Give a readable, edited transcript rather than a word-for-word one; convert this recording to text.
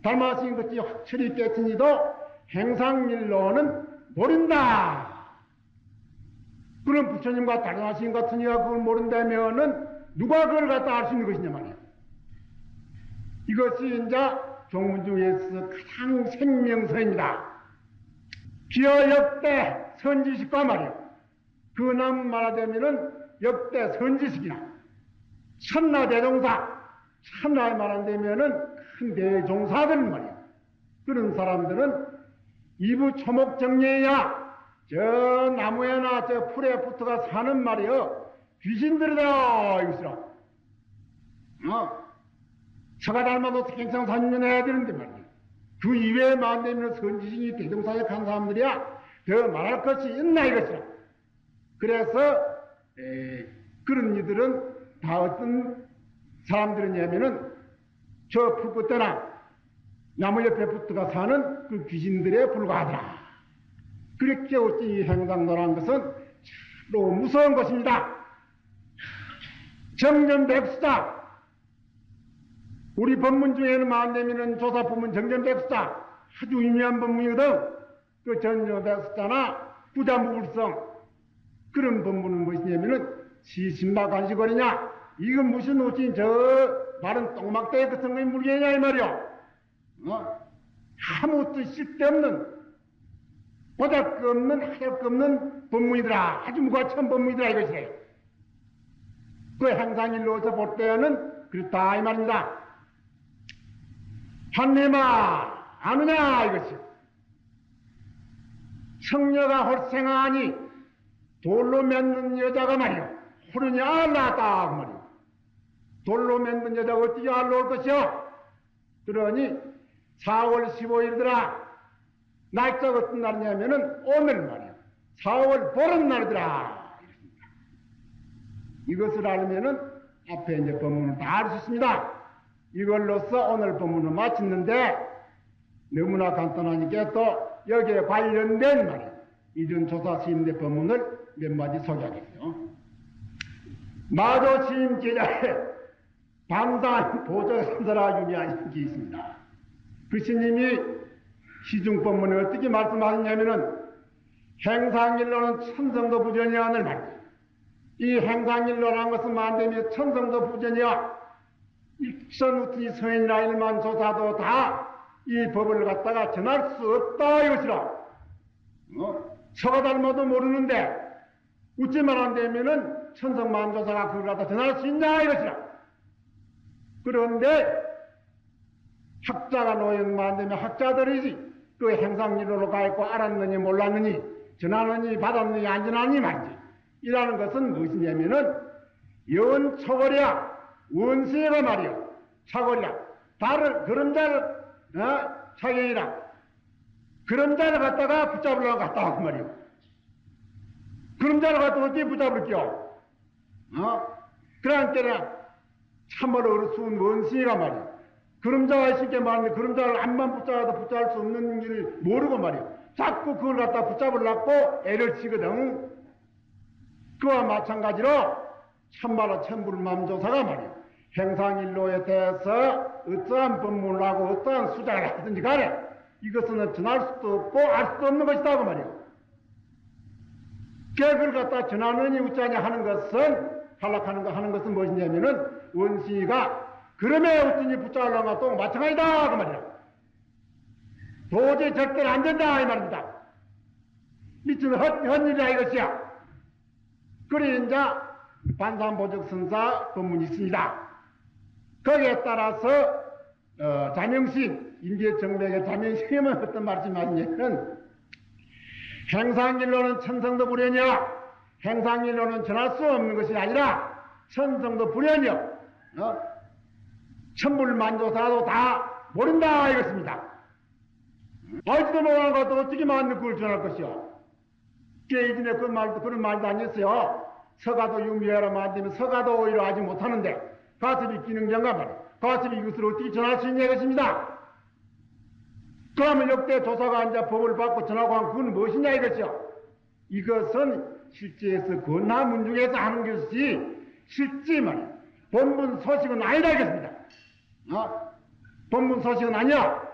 달마스님 같이 확실히 깨치니도 행상일로는 모른다. 그럼 부처님과 달마스님 같은 이가 그걸 모른다면은 누가 그걸 갖다 알 수 있는 것이냐 말이야. 이것이 이제 종문 중에서 가장 생명서입니다. 기어 역대 선지식과 말이야. 그남 말하자면은 역대 선지식이나 천나 대종사, 천나에 말한다면은 큰 대종사들 말이야. 그런 사람들은 이부 초목정리야 저 나무에나 저 풀에 붙어가 사는 말이여 귀신들이다 이것이라. 저가 닮아도 굉장히 산년 해야 되는데 말이야. 그 이외에 만되면 선지식이 대종사에 간 사람들이야 더 말할 것이 있나 이것이라. 그래서 그런 이들은 다 어떤 사람들이냐면은 저 풀꽃대나 나무 옆에 붙어가 사는 그 귀신들에 불과하더라. 그렇게 어찌 이 행상도라는 것은 참으로 무서운 것입니다. 정전백수다. 우리 법문 중에는 만되면은 조사법문 정전백수다 아주 유명한 법문이거든. 그 정전백수다나 부자무불성 그런 법문은 무엇이냐면은 시신마간시거리냐 이건 무슨 어찌 저 마른 똥막대 같은 거에 물개냐 이 말이야. 아무것도 쓸데없는 보잘것없는 하잘것없는 법문이더라. 아주 무가천 법문이더라 이것이. 그 행상일로서 볼 때는 그렇다 이 말입니다. 한내마 아느냐 이것이. 성녀가 홀생하니 돌로 맺는 여자가 말이야 호르니 알라다 그 말이야. 돌로 맺는 여자가 어떻게 알러올 것이야. 그러니 4월 15일이더라. 날짜가 어떤 날이냐면은 오늘 말이야 4월 보름날이더라. 이것을 알면은 앞에 이제 법문을 다 알 수 있습니다. 이걸로써 오늘 법문을 마쳤는데 너무나 간단하니까 또 여기에 관련된 말이야 이준조사 스님의 법문을 몇 마디 소개하겠어요. 마조 스님 제자의 방산 보조선사라 유미하신 게 있습니다. 그 스님이 시중법문에 어떻게 말씀하셨냐면은 행상일로는 천성도 부전이야는 말이야. 이 행상일로라는 것은 만되면 천성도 부전이야. 일천우투니 서인이나 일만 조사도 다 이 법을 갖다가 전할 수 없다 이것이라. 서가 닮아도 모르는데 웃지 말한다면은 천성만조사가 그걸 갖다 전할 수 있냐 이것이라. 그런데 학자가 노역만 되면 학자들이지 그 행상일로로 가있고 알았느니 몰랐느니 전하느니 받았느니 안 전하느니 말이지. 이라는 것은 무엇이냐면은 연초월이야 원세가 말이야 차월이야 달을 그림자를 차경이라 그림자를 갖다가 붙잡으려고 갔다 그 말이야. 그림자를 갖다가 어떻게 붙잡을게요. 그러니까 참으로 어리순 원세가 말이야. 그림자가 있을게 말인데 그림자를 암만 붙잡아도 붙잡을 수 없는 줄 모르고 말이야. 자꾸 그걸 갖다 붙잡으려고 애를 치거든. 그와 마찬가지로 참말로 천불맘조사가 말이야. 행상일로에 대해서 어떠한 법문을 하고 어떠한 수작을 하든지 간에 이것은 전할 수도 없고 알 수도 없는 것이다 그 말이야. 그걸 갖다 전하느니 어쩌냐 하는 것은 탈락하는 거 하는 것은 무엇이냐면은 원시가 그러면 어쩌니 붙잡으려고 하고 마찬가지다 그 말이야. 도저히 절대로 안 된다 이 말입니다. 미치는 헛일이다 이것이야. 그래 이제 반산보적선사 법문이 있습니다. 거기에 따라서 자명신 임계정맥의 자명신은 어떤 말씀하시냐면 행상일로는 천성도 불현이야. 행상일로는 전할 수 없는 것이 아니라 천성도 불현이요 천불만조사도 다 모른다 이것입니다. 알지도 못하는 것도 어떻게 만든 그걸 전할 것이요. 깨이전에 그런 말도 아니었어요. 서가도 유미하라 만들면 서가도 오히려 하지 못하는데 가습이 기능장가 말이야. 가습이 이것을 어떻게 전할 수 있냐 이것입니다. 그러면 역대 조사가 앉아 법을 받고 전하고 한 그건 무엇이냐 이것이요. 이것은 실제에서 건하문 중에서 하는 것이 실제 말이야. 본분 소식은 아니다 이것입니다. 본분 소식은 아니야.